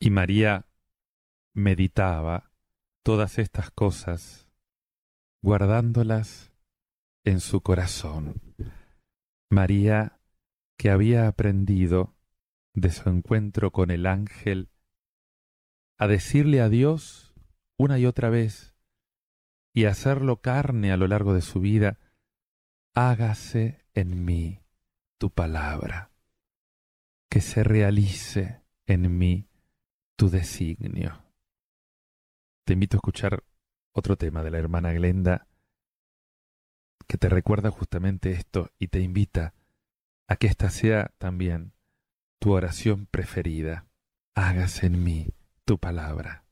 Y María meditaba todas estas cosas, guardándolas en su corazón. María, que había aprendido de su encuentro con el ángel a decirle a Dios una y otra vez y hacerlo carne a lo largo de su vida: hágase en mí tu palabra, que se realice en mí tu designio. Te invito a escuchar otro tema de la hermana Glenda que te recuerda justamente esto y te invita a que esta sea también tu oración preferida. Hágase en mí tu palabra.